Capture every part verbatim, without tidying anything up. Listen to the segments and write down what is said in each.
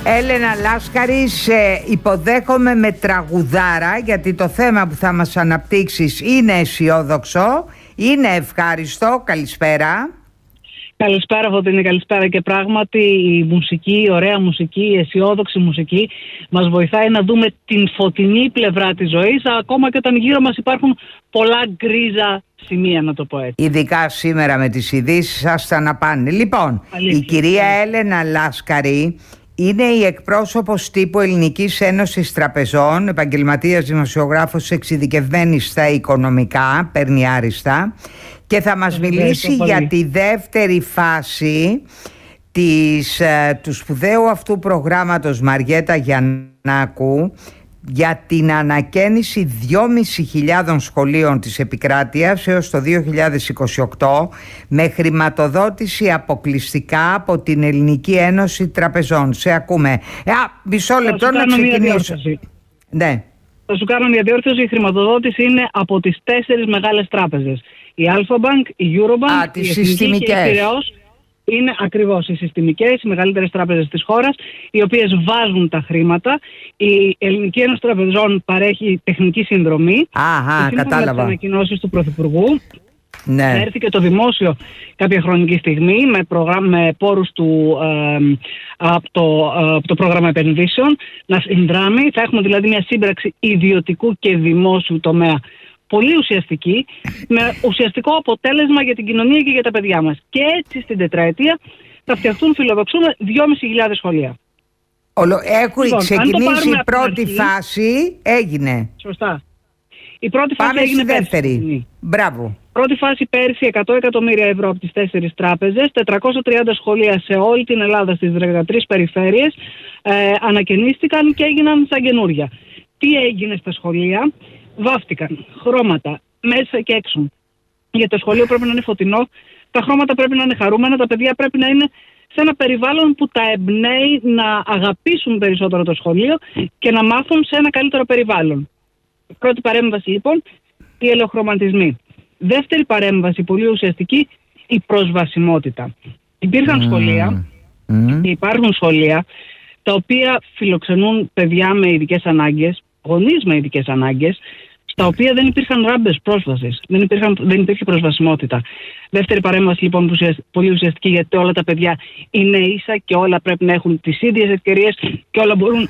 Έλενα Λάσκαρης, ε, υποδέχομαι με τραγουδάρα, γιατί το θέμα που θα μας αναπτύξεις είναι αισιόδοξο, είναι ευχάριστο. Καλησπέρα. Καλησπέρα Φωτεινή, καλησπέρα. Και πράγματι η μουσική, η ωραία μουσική, η αισιόδοξη μουσική μας βοηθάει να δούμε την φωτεινή πλευρά της ζωής, ακόμα και όταν γύρω μας υπάρχουν πολλά γκρίζα σημεία, να το πω έτσι. Ειδικά σήμερα με τις ειδήσεις, άστα να πάνε. Λοιπόν, Αλήθεια, η κυρία αλήθεια. Έλενα Λάσκαρη είναι η εκπρόσωπος τύπου Ελληνικής Ένωσης Τραπεζών, επαγγελματίας δημοσιογράφος εξειδικευμένης στα οικονομικά, παίρνει άριστα, και θα μας μιλήσει για τη δεύτερη φάση της, του σπουδαίου αυτού προγράμματος Μαριέτα Γιαννάκου για την ανακαίνιση δυόμισι χιλιάδων σχολείων της επικράτειας έως το δύο χιλιάδες είκοσι οκτώ με χρηματοδότηση αποκλειστικά από την Ελληνική Ένωση Τραπεζών. Σε ακούμε. Α, μισό λεπτό να ξεκινήσω. Ναι. Θα σου κάνω μια διόρθωση. Η χρηματοδότηση είναι από τις τέσσερις μεγάλες τράπεζες. Η Alpha Bank, η Eurobank, Α, η Εθνική και η Πειραιώς. Είναι ακριβώς οι συστημικές, οι μεγαλύτερες τράπεζες της χώρας, οι οποίες βάζουν τα χρήματα. Η Ελληνική Ένωση Τραπεζών παρέχει τεχνική συνδρομή. Αχα, κατάλαβα. Με τις ανακοινώσεις του Πρωθυπουργού. Ναι. Έρθει και το δημόσιο κάποια χρονική στιγμή με, προγράμμα, με πόρους του, ε, από, το, ε, από το πρόγραμμα επενδύσεων να συνδράμει. Θα έχουμε δηλαδή μια σύμπραξη ιδιωτικού και δημόσιου τομέα πολύ ουσιαστική, με ουσιαστικό αποτέλεσμα για την κοινωνία και για τα παιδιά μας. Και έτσι στην τετραετία θα φτιαχτούν, φιλοδοξούμε, δυόμισι χιλιάδες σχολεία. Όλο, έχουν λοιπόν, ξεκινήσει η πρώτη αρχή, φάση, έγινε. Σωστά. Η πρώτη φάση Πάμε έγινε στη δεύτερη. Πέρσι. Μπράβο. Πρώτη φάση πέρσι εκατό εκατομμύρια ευρώ από τις τέσσερις τράπεζες, τετρακόσια τριάντα σχολεία σε όλη την Ελλάδα στις δεκατρείς περιφέρειες ε, ανακαινίστηκαν και έγιναν σαν καινούρια. Τι έγινε στα σχολεία? Βάφτηκαν χρώματα μέσα και έξω. Γιατί το σχολείο πρέπει να είναι φωτεινό, τα χρώματα πρέπει να είναι χαρούμενα, τα παιδιά πρέπει να είναι σε ένα περιβάλλον που τα εμπνέει να αγαπήσουν περισσότερο το σχολείο και να μάθουν σε ένα καλύτερο περιβάλλον. Πρώτη παρέμβαση λοιπόν, οι ελαιοχρωματισμοί. Δεύτερη παρέμβαση, πολύ ουσιαστική, η προσβασιμότητα. Υπήρχαν mm. σχολεία mm. και υπάρχουν σχολεία τα οποία φιλοξενούν παιδιά με ειδικές ανάγκες, γονείς με ειδικές ανάγκες, στα οποία δεν υπήρχαν ράμπες πρόσβασης, δεν, υπήρχαν, δεν υπήρχε προσβασιμότητα. Δεύτερη παρέμβαση λοιπόν, πολύ ουσιαστική, γιατί όλα τα παιδιά είναι ίσα και όλα πρέπει να έχουν τις ίδιες ευκαιρίες και όλα μπορούν,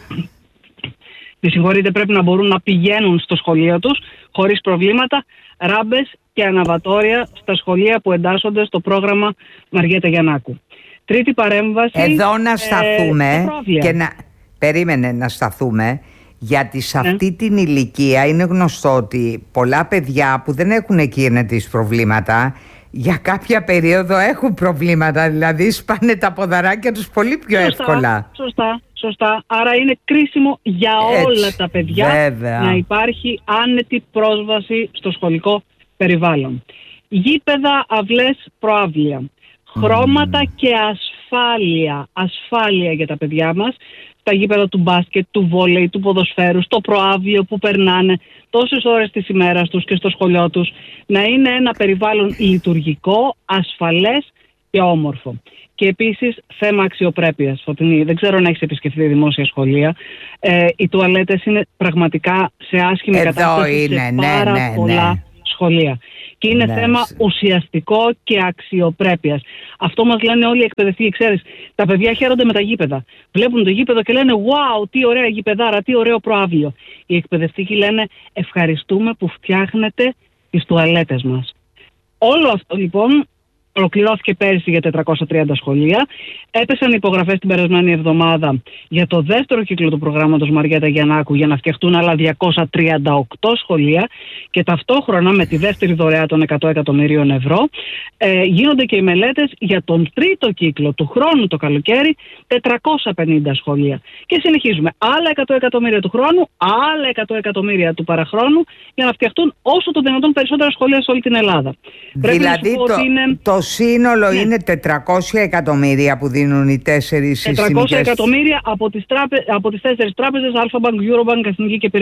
με συγχωρείτε, πρέπει να μπορούν να πηγαίνουν στο σχολείο τους χωρίς προβλήματα, ράμπες και αναβατόρια στα σχολεία που εντάσσονται στο πρόγραμμα Μαριέτα Γιαννάκου. Τρίτη παρέμβαση. Εδώ να σταθούμε ε, και να... Περίμενε να σταθούμε. Γιατί σε αυτή ναι. την ηλικία είναι γνωστό ότι πολλά παιδιά που δεν έχουν εκκίνητες προβλήματα, για κάποια περίοδο έχουν προβλήματα, δηλαδή σπάνε τα ποδαράκια τους πολύ πιο σωστά, εύκολα. Σωστά, σωστά. Άρα είναι κρίσιμο για Έτσι, όλα τα παιδιά βέβαια. να υπάρχει άνετη πρόσβαση στο σχολικό περιβάλλον. Γήπεδα, αυλές, προαύλια. Χρώματα mm. και ασφάλεια. Ασφάλεια για τα παιδιά μας. Τα γήπεδα του μπάσκετ, του βόλεϊ, του ποδοσφαίρου, στο προαύλιο που περνάνε τόσες ώρες της ημέρας τους και στο σχολείο τους, να είναι ένα περιβάλλον λειτουργικό, ασφαλές και όμορφο. Και επίσης θέμα αξιοπρέπειας. Φωτεινή, δεν ξέρω αν έχεις επισκεφθεί δημόσια σχολεία. Ε, οι τουαλέτες είναι πραγματικά σε άσχημη Εδώ κατάσταση είναι, σε ναι, πάρα ναι, πολλά ναι. σχολεία. Και είναι ναι. θέμα ουσιαστικό και αξιοπρέπειας. Αυτό μας λένε όλοι οι εκπαιδευτικοί. Ξέρεις, τα παιδιά χαίρονται με τα γήπεδα. Βλέπουν το γήπεδο και λένε «Wow, τι ωραία γηπεδάρα, τι ωραίο προαύλιο». Οι εκπαιδευτικοί λένε «Ευχαριστούμε που φτιάχνετε τις τουαλέτες μας». Όλο αυτό λοιπόν ολοκληρώθηκε πέρυσι για τετρακόσια τριάντα σχολεία. Έπεσαν υπογραφές την περασμένη εβδομάδα για το δεύτερο κύκλο του προγράμματος Μαριέτα Γιαννάκου για να φτιαχτούν άλλα διακόσια τριάντα οκτώ σχολεία και ταυτόχρονα με τη δεύτερη δωρεά των εκατό εκατομμυρίων ευρώ ε, γίνονται και οι μελέτες για τον τρίτο κύκλο του χρόνου το καλοκαίρι, τετρακόσια πενήντα σχολεία. Και συνεχίζουμε. Άλλα εκατό εκατομμύρια του χρόνου, άλλα εκατό εκατομμύρια του παραχρόνου για να φτιαχτούν όσο το δυνατόν περισσότερα σχολεία σε όλη την Ελλάδα. Δηλαδή το, είναι... το σύνολο ναι. είναι τετρακόσια εκατομμύρια που δίνουν οι τέσσερις συστημικές. τετρακόσια εκατομμύρια από τις, τράπε... από τις τέσσερις τράπεζες, Alpha Bank, Eurobank, Εθνική και Πειραιώς.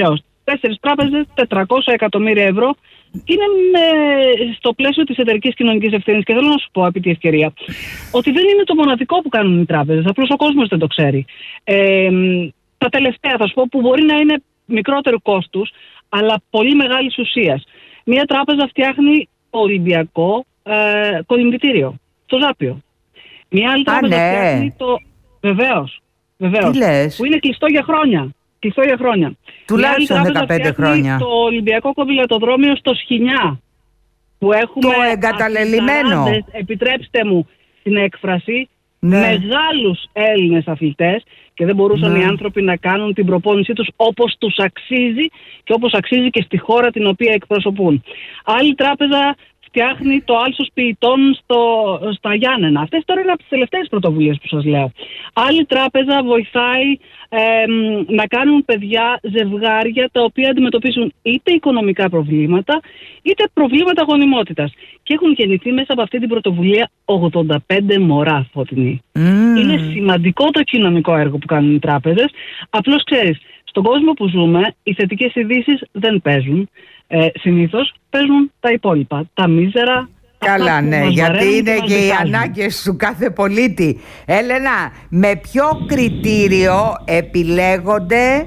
Τέσσερις τράπεζες, τετρακόσια εκατομμύρια ευρώ. Είναι ε, στο πλαίσιο της εταιρικής κοινωνικής ευθύνης. Και θέλω να σου πω, επί τη ευκαιρία, ότι δεν είναι το μοναδικό που κάνουν οι τράπεζες. Απλώς ο κόσμος δεν το ξέρει. Ε, τα τελευταία, θα σου πω, που μπορεί να είναι μικρότερου κόστους, αλλά πολύ μεγάλης ουσίας. Μία τράπεζα φτιάχνει το Ολυμπιακό ε, κολυμβητήριο, το Ζάπιο. Μία άλλη τράπεζα ναι. φτιάχνει το. Βεβαίως. Βεβαίως. Που είναι κλειστό για χρόνια. Κλειστό για χρόνια. Τουλάχιστον δεκαπέντε χρόνια. Το Ολυμπιακό Κοπηλατοδρόμιο στο Σχοινιά. Που έχουμε. Το εγκαταλελειμμένο. Επιτρέψτε μου την έκφραση. Ναι. Μεγάλους Έλληνες αθλητές και δεν μπορούσαν ναι. οι άνθρωποι να κάνουν την προπόνησή τους όπως τους αξίζει και όπως αξίζει και στη χώρα την οποία εκπροσωπούν. Άλλη τράπεζα φτιάχνει το άλσος ποιητών στο, στα Γιάννενα. Αυτές τώρα είναι από τις τελευταίες πρωτοβουλίες που σας λέω. Άλλη τράπεζα βοηθάει ε, να κάνουν παιδιά ζευγάρια τα οποία αντιμετωπίζουν είτε οικονομικά προβλήματα είτε προβλήματα γονιμότητας. Και έχουν γεννηθεί μέσα από αυτή την πρωτοβουλία ογδόντα πέντε μωρά, Φωτεινή. Mm. Είναι σημαντικό το κοινωνικό έργο που κάνουν οι τράπεζες. Απλώς ξέρεις, στον κόσμο που ζούμε οι θετικές ειδήσεις δεν παίζουν. Ε, συνήθως παίζουν τα υπόλοιπα, τα μίζερα. Καλά, ναι, γιατί είναι και οι ανάγκες του κάθε πολίτη. Έλενα, με ποιο κριτήριο επιλέγονται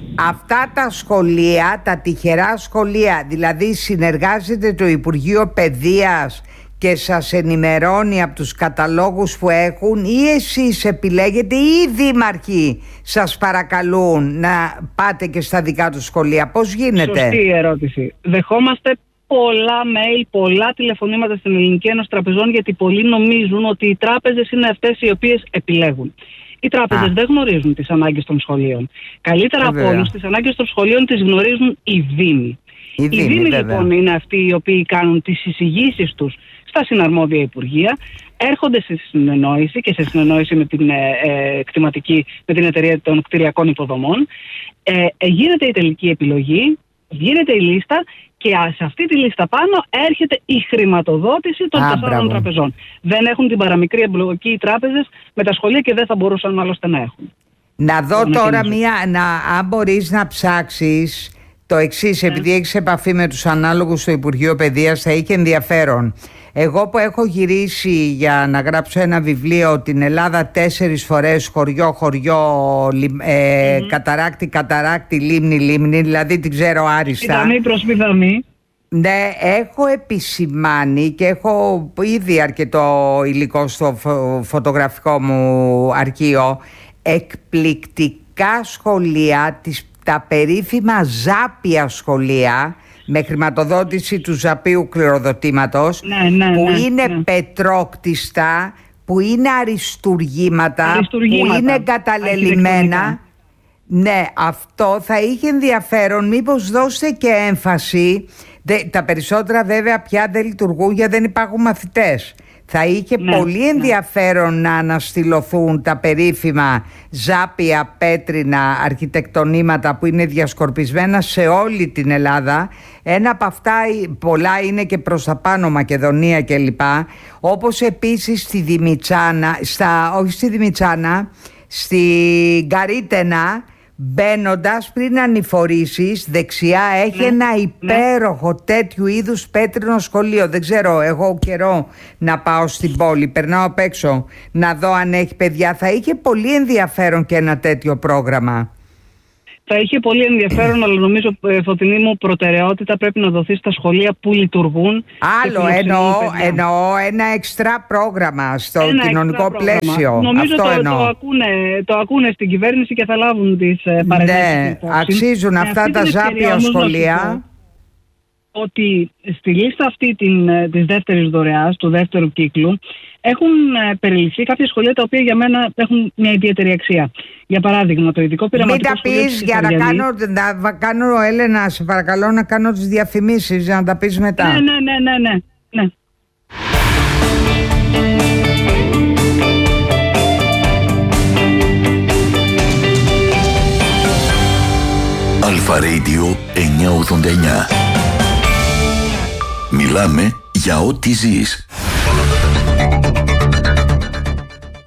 αυτά τα σχολεία, τα τυχερά σχολεία? Δηλαδή συνεργάζεται το Υπουργείο Παιδείας και σας ενημερώνει από τους καταλόγους που έχουν, ή εσείς επιλέγετε, ή οι δήμαρχοι σας παρακαλούν να πάτε και στα δικά τους σχολεία? Πώς γίνεται? Σωστή ερώτηση. Δεχόμαστε πολλά mail, πολλά τηλεφωνήματα στην Ελληνική Ένωση Τραπεζών, γιατί πολλοί νομίζουν ότι οι τράπεζες είναι αυτές οι οποίες επιλέγουν. Οι τράπεζες Α. δεν γνωρίζουν τις ανάγκες των σχολείων. Καλύτερα από όλους, τις ανάγκες των σχολείων τις γνωρίζουν οι δήμοι. Οι δήμοι, οι δήμοι λοιπόν είναι αυτοί οι οποίοι κάνουν τις εισηγήσεις τους στα συναρμόδια υπουργεία, έρχονται σε συνεννόηση και σε συνεννόηση με την, ε, κτηματική, με την εταιρεία των κτηριακών υποδομών. Ε, ε, γίνεται η τελική επιλογή, γίνεται η λίστα και σε αυτή τη λίστα πάνω έρχεται η χρηματοδότηση των τεσσάρων τραπεζών. Δεν έχουν την παραμικρή εμπλοκή οι τράπεζες με τα σχολεία και δεν θα μπορούσαν άλλωστε να έχουν. Να δω να τώρα μία, να, αν μπορείς να ψάξεις το εξής, επειδή έχεις επαφή με τους ανάλογους στο Υπουργείο Παιδείας, θα είχε ενδιαφέρον. Εγώ που έχω γυρίσει για να γράψω ένα βιβλίο την Ελλάδα τέσσερις φορές, χωριό, χωριό, ε, mm-hmm. καταράκτη, καταράκτη, λίμνη, λίμνη, δηλαδή την ξέρω άριστα. Πιδαμή προς πιδαμή. Ναι, έχω επισημάνει και έχω ήδη αρκετό υλικό στο φω- φωτογραφικό μου αρχείο, εκπληκτικά σχολεία, τις, τα περίφημα Ζάπια σχολεία, με χρηματοδότηση του Ζαπίου κληροδοτήματος, ναι, ναι, που ναι, είναι ναι. πετρόκτιστα, που είναι αριστουργήματα, αριστουργήματα. που είναι εγκαταλελειμμένα. Ναι, αυτό θα είχε ενδιαφέρον. Μήπως δώστε και έμφαση. Δε, τα περισσότερα βέβαια πια δεν λειτουργούν γιατί δεν υπάρχουν μαθητές. Θα είχε ναι, πολύ ενδιαφέρον ναι. να αναστηλωθούν τα περίφημα Ζάπια πέτρινα αρχιτεκτονήματα που είναι διασκορπισμένα σε όλη την Ελλάδα. Ένα από αυτά πολλά είναι και προς τα πάνω, Μακεδονία κλπ. Όπως επίσης στη Δημητσάνα, στα, όχι στη Δημητσάνα, στη Καρίτενα, μπαίνοντας πριν ανηφορήσεις, δεξιά έχει ναι, ένα υπέροχο ναι. τέτοιου είδους πέτρινο σχολείο. Δεν ξέρω, εγώ καιρό να πάω στην πόλη, περνάω απ' έξω να δω αν έχει παιδιά. Θα είχε πολύ ενδιαφέρον και ένα τέτοιο πρόγραμμα. Θα είχε πολύ ενδιαφέρον, αλλά νομίζω, Φωτεινή μου, προτεραιότητα πρέπει να δοθεί στα σχολεία που λειτουργούν. Άλλο εννοώ, εννοώ ένα εξτρά πρόγραμμα στο ένα κοινωνικό πλαίσιο. Νομίζω αυτό το, εννοώ. Το, ακούνε, το ακούνε στην κυβέρνηση και θα λάβουν τις παρεμβάσεις. Ναι, αξίζουν αυτά τα Ζάπια σχολεία. Ότι στη λίστα αυτή την, της δεύτερης δωρεάς, του δεύτερου κύκλου, έχουν περιληφθεί κάποια σχολεία τα οποία για μένα έχουν μια ιδιαίτερη αξία. Για παράδειγμα, το ειδικό πειραματικό σχολείο. Μην τα πεις για να κάνω, να κάνω, Έλενα, σε παρακαλώ να κάνω τις διαφημίσεις, για να τα πεις μετά. Ναι, ναι, ναι, ναι, ναι. ναι. Αλφα Radio εννιακόσια ογδόντα εννιά. Μιλάμε για ό,τι ζεις.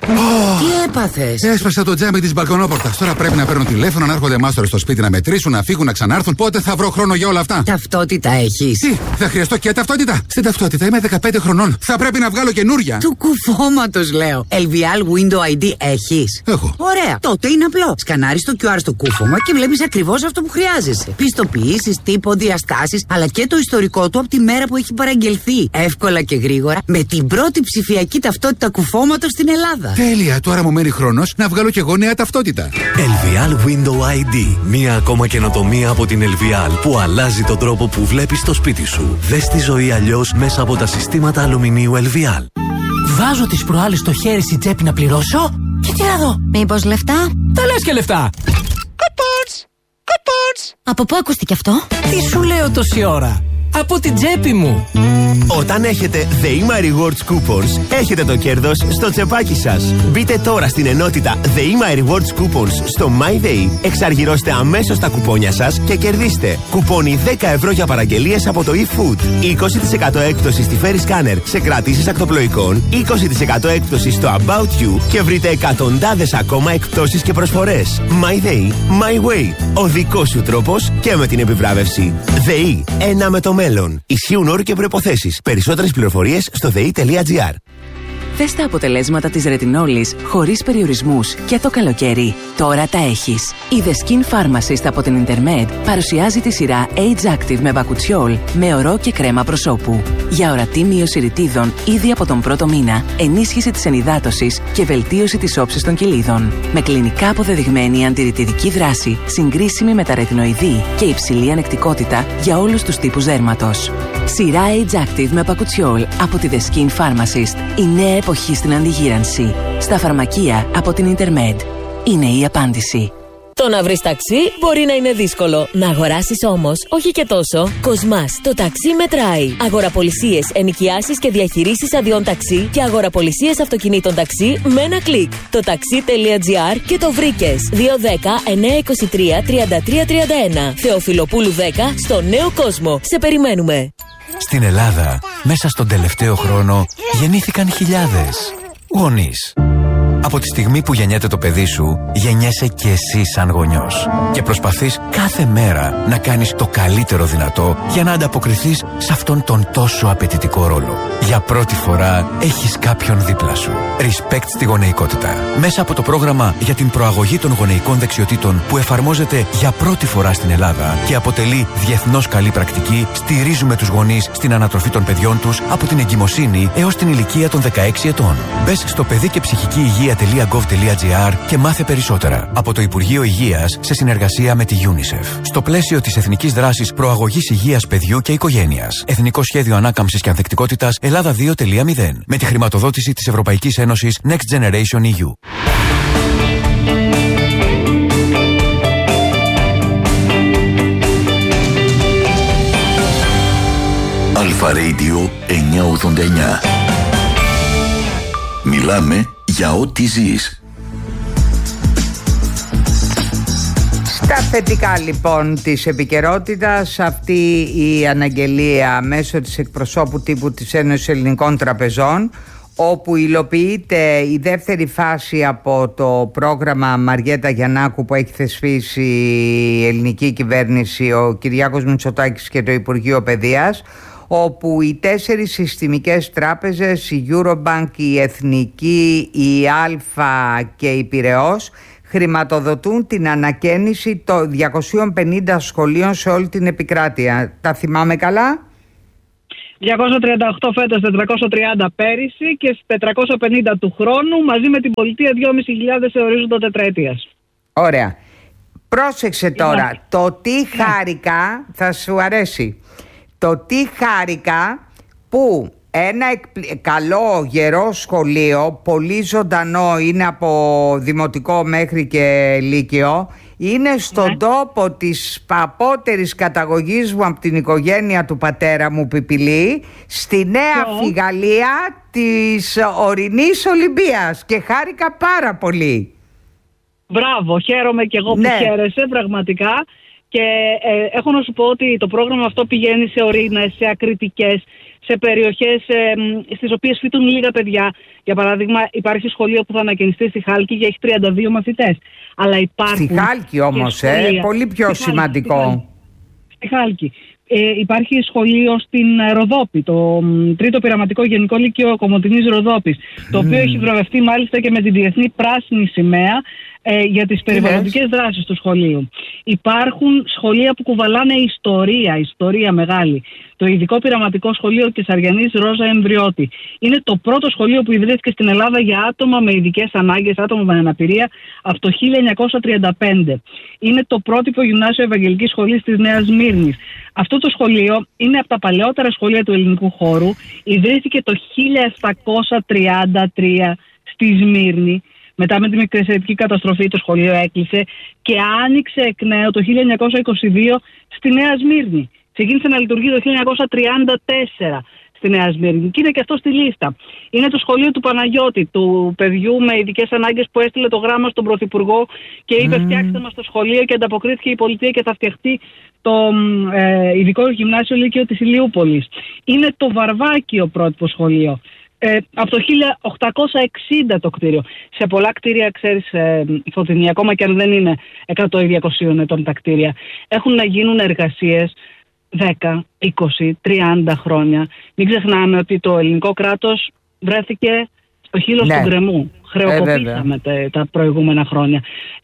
Oh. Τι έπαθες? Έσπασα το τζάμι της μπαλκονόπορτας. Τώρα πρέπει να παίρνω τηλέφωνο, να έρχονται μάστορες στο σπίτι να μετρήσουν, να φύγουν, να ξανάρθουν. Πότε θα βρω χρόνο για όλα αυτά? Ταυτότητα έχεις? Τι, θα χρειαστώ και ταυτότητα? Στην ταυτότητα είμαι δεκαπέντε χρονών. Θα πρέπει να βγάλω καινούρια. Του κουφώματος λέω. ελ βι ελ Window άι ντι έχεις? Έχω. Ωραία. Τότε είναι απλό. Σκανάρεις το κιου αρ στο κούφωμα και βλέπεις ακριβώς αυτό που χρειάζεσαι. Πιστοποιήσεις, τύπο, διαστάσεις, αλλά και το ιστορικό του από τη μέρα που έχει παραγγελθεί. Εύκολα και γρήγορα με την πρώτη ψηφιακή ταυτότητα κουφώματος στην Ελλάδα. Τέλεια, τώρα μου μένει χρόνος να βγάλω κι εγώ νέα ταυτότητα. ελ βι ελ Window άι ντι. Μία ακόμα καινοτομία από την ελ βι ελ που αλλάζει τον τρόπο που βλέπεις το σπίτι σου. Δες τη ζωή αλλιώς μέσα από τα συστήματα αλουμινίου ελ βι ελ. Βάζω τις προάλλες στο χέρι στην τσέπη να πληρώσω και τι να δω? Μήπως λεφτά? Τα λες και λεφτά. Κουπόνς! Κουπόνς! Από πού ακούστηκε αυτό? Τι σου λέω τόση ώρα? Από την τσέπη μου. Όταν έχετε ΔΕΗΜΑ Rewards Coupons, έχετε το κέρδος στο τσεπάκι σας. Μπείτε τώρα στην ενότητα ΔΕΗΜΑ Rewards Coupons στο MyDay, εξαργυρώστε αμέσως τα κουπόνια σας και κερδίστε κουπόνι δέκα ευρώ για παραγγελίες από το eFood, είκοσι τοις εκατό έκπτωση στη Ferry Scanner σε κρατήσεις ακτοπλοϊκών, είκοσι τοις εκατό έκπτωση στο About You και βρείτε εκατοντάδες ακόμα εκπτώσεις και προσφορές. MyDay, My Way. Ο δικός σου τρόπος και με την επιβράβευση. ΔΕΗ, ένα με το μέλλον. Ισχύουν όροι και προϋποθέσεις. Περισσότερες πληροφορίες στο δε ι τελεία τζι άρ. Δες τα αποτελέσματα της ρετινόλης χωρίς περιορισμούς και το καλοκαίρι. Τώρα τα έχεις. Η The Skin Pharmacist από την Intermed παρουσιάζει τη σειρά Age Active με μπακουτσιόλ, με ορό και κρέμα προσώπου. Για ορατή μείωση ρητίδων ήδη από τον πρώτο μήνα, ενίσχυση της ενυδάτωσης και βελτίωση της όψης των κοιλίδων. Με κλινικά αποδεδειγμένη αντιρρητιδική δράση, συγκρίσιμη με τα ρετινοειδή και υψηλή ανεκτικότητα για όλους τους τύπους δέρματος. Σειρά Age Active με μπακουτσιόλ από τη The Skin Pharmacist. Η νέα εποχή στην αντιγύρανση. Στα φαρμακεία από την Intermed. Είναι η απάντηση. Το να βρεις ταξί μπορεί να είναι δύσκολο. Να αγοράσεις όμως, όχι και τόσο. Κοσμάς, το ταξί μετράει. Αγοραπολισίες, ενοικιάσεις και διαχειρήσεις αδειών ταξί και αγοραπολισίες αυτοκινήτων ταξί με ένα κλικ. Το ταξί τελεία τζι άρ και το βρήκες. δύο ένα μηδέν εννιά δύο τρία τριάντα τρία τριάντα ένα. Θεοφιλοπούλου δέκα στο Νέο Κόσμο. Σε περιμένουμε. Στην Ελλάδα, μέσα στον τελευταίο χρόνο, γεννήθηκαν χιλιάδες γονείς. Από τη στιγμή που γεννιέται το παιδί σου, γεννιέσαι και εσύ σαν γονιός. Και προσπαθείς κάθε μέρα να κάνεις το καλύτερο δυνατό για να ανταποκριθείς σε αυτόν τον τόσο απαιτητικό ρόλο. Για πρώτη φορά έχεις κάποιον δίπλα σου. Respect στη γονεϊκότητα. Μέσα από το πρόγραμμα για την προαγωγή των γονεϊκών δεξιοτήτων που εφαρμόζεται για πρώτη φορά στην Ελλάδα και αποτελεί διεθνώς καλή πρακτική, στηρίζουμε τους γονείς στην ανατροφή των παιδιών τους από την εγκυμοσύνη έως την ηλικία των δεκαέξι ετών. Μπες στο παιδί και ψυχική υγεία τελεία γκοβ τελεία τζι άρ και μάθε περισσότερα από το Υπουργείο Υγείας σε συνεργασία με τη UNICEF. Στο πλαίσιο της Εθνικής Δράσης Προαγωγής Υγείας Παιδιού και Οικογένειας. Εθνικό Σχέδιο Ανάκαμψης και Ανθεκτικότητας Ελλάδα δύο τελεία μηδέν. Με τη χρηματοδότηση της Ευρωπαϊκής Ένωσης Next Generation ι γιου. Αλφα Radio εννιακόσια ογδόντα εννιά. Μιλάμε για ό,τι ζεις. Στα θετικά λοιπόν της επικαιρότητας, αυτή η αναγγελία μέσω της εκπροσώπου τύπου της Ένωσης Ελληνικών Τραπεζών, όπου υλοποιείται η δεύτερη φάση από το πρόγραμμα Μαριέτα Γιαννάκου που έχει θεσπίσει η ελληνική κυβέρνηση, ο Κυριάκος Μητσοτάκης και το Υπουργείο Παιδείας, όπου οι τέσσερις συστημικές τράπεζες, η Eurobank, η Εθνική, η Αλφα και η Πειραιώς, χρηματοδοτούν την ανακαίνιση των διακοσίων πενήντα σχολείων σε όλη την επικράτεια. Τα θυμάμαι καλά? διακόσια τριάντα οκτώ φέτος, τετρακόσια τριάντα πέρυσι και τετρακόσια πενήντα του χρόνου, μαζί με την πολιτεία δυόμισι χιλιάδες σε ορίζοντα τετραετίας. Ωραία. Πρόσεξε τώρα, Είμαστε. το τι χάρηκα θα σου αρέσει. Το τι χάρηκα που ένα εκπλη... καλό γερό σχολείο, πολύ ζωντανό, είναι από δημοτικό μέχρι και λύκειο, είναι στον ναι. τόπο της παπότερης καταγωγής μου από την οικογένεια του πατέρα μου Πιπιλή, στη Νέα oh. Φιγαλία της Ορεινής Ολυμπίας, και χάρηκα πάρα πολύ. Μπράβο, χαίρομαι και εγώ που ναι. χαίρεσαι πραγματικά. Και ε, έχω να σου πω ότι το πρόγραμμα αυτό πηγαίνει σε ορεινές, σε ακριτικές, σε περιοχές ε, στις οποίες φοιτούν λίγα παιδιά. Για παράδειγμα, υπάρχει σχολείο που θα ανακαινιστεί στη Χάλκη και έχει τριάντα δύο μαθητές. Αλλά υπάρχουν. Στη Χάλκη όμως, ε, πολύ πιο στη σημαντικό. Χάλκη, στη Χάλκη. Ε, υπάρχει σχολείο στην Ροδόπη, το τρίτο πειραματικό γενικό λύκειο Κομοτηνής Ροδόπης, mm. το οποίο έχει βραβευτεί μάλιστα και με την Διεθνή Πράσινη Σημαία ε, για τις περιβαλλοντικές δράσεις του σχολείου. Υπάρχουν σχολεία που κουβαλάνε ιστορία, ιστορία μεγάλη. Το ειδικό πειραματικό σχολείο Κεσαριανής Ρόζα Εμβριώτη είναι το πρώτο σχολείο που ιδρύθηκε στην Ελλάδα για άτομα με ειδικές ανάγκες, άτομα με αναπηρία, από το χίλια εννιακόσια τριάντα πέντε. Είναι το πρότυπο γυμνάσιο Ευαγγελικής Σχολής της Νέας Σμύρνης. Αυτό το σχολείο είναι από τα παλαιότερα σχολεία του ελληνικού χώρου. Ιδρύθηκε το χίλια επτακόσια τριάντα τρία στη Σμύρνη. Μετά με τη μικρασιατική καταστροφή το σχολείο έκλεισε και άνοιξε εκ νέου το χίλια εννιακόσια είκοσι δύο στη Νέα Σμύρνη. Ξεκίνησε να λειτουργεί το χίλια εννιακόσια τριάντα τέσσερα στη Νέα Σμύρνη και είναι και αυτό στη λίστα. Είναι το σχολείο του Παναγιώτη, του παιδιού με ειδικές ανάγκες που έστειλε το γράμμα στον Πρωθυπουργό και είπε mm. φτιάξτε μας το σχολείο, και ανταποκρίθηκε η πολιτεία και θα φτιαχτεί το ε, ειδικό γυμνάσιο λύκειο της Ηλιούπολης. Είναι το Βαρβάκιο πρότυπο σχολείο. Ε, από το χίλια οκτακόσια εξήντα το κτίριο. Σε πολλά κτίρια, ξέρεις, ε, Φωτεινή, ακόμα και αν δεν είναι εκατό ή διακόσια ετών τα κτίρια, έχουν να γίνουν εργασίες δέκα, είκοσι, τριάντα χρόνια. Μην ξεχνάμε ότι το ελληνικό κράτος βρέθηκε στο χείλος ναι. του γκρεμού. Χρεοκοπήσαμε ε, τα προηγούμενα χρόνια.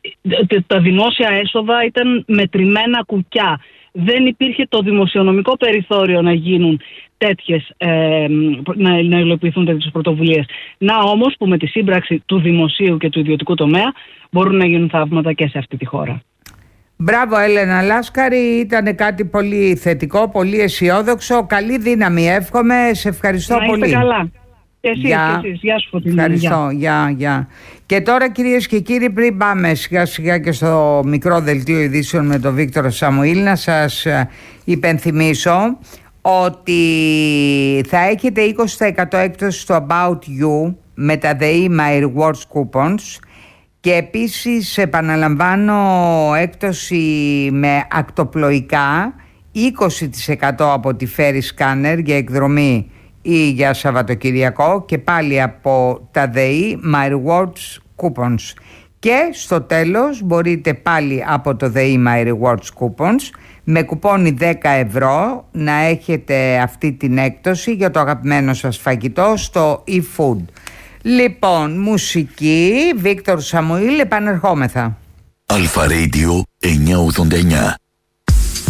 Τα δημόσια έσοδα ήταν μετρημένα κουκιά. Δεν υπήρχε το δημοσιονομικό περιθώριο να γίνουν τέτοιες, ε, να, να υλοποιηθούν τέτοιες πρωτοβουλίες. Να όμως που με τη σύμπραξη του δημοσίου και του ιδιωτικού τομέα μπορούν να γίνουν θαύματα και σε αυτή τη χώρα. Μπράβο Έλενα Λάσκαρη, ήταν κάτι πολύ θετικό, πολύ αισιόδοξο. Καλή δύναμη εύχομαι, σε ευχαριστώ να πολύ. Να είστε καλά. Και εσείς, για... και εσείς. Γεια σου Φωτεινή. Ευχαριστώ, γεια, γεια. Και τώρα κυρίες και κύριοι, πριν πάμε σιγά σιγά και στο μικρό δελτίο ειδήσεων με τον Βίκτορο Σαμουήλ, να σας υπενθυμίσω ότι θα έχετε είκοσι τοις εκατό έκπτωση στο About You με τα The My Rewards Coupons. Και επίσης επαναλαμβάνω, έκπτωση με ακτοπλοϊκά είκοσι τοις εκατό από τη Ferry Scanner για εκδρομή ή για Σαββατοκυριακό, και πάλι από τα The My Rewards Coupons. Και στο τέλος μπορείτε πάλι από το The My Rewards Coupons με κουπόνι δέκα ευρώ να έχετε αυτή την έκπτωση για το αγαπημένο σας φαγητό στο eFood. Λοιπόν, μουσική, Βίκτορ Σαμουήλ, επανερχόμεθα. Αλφα Radio εννιακόσια ογδόντα εννιά.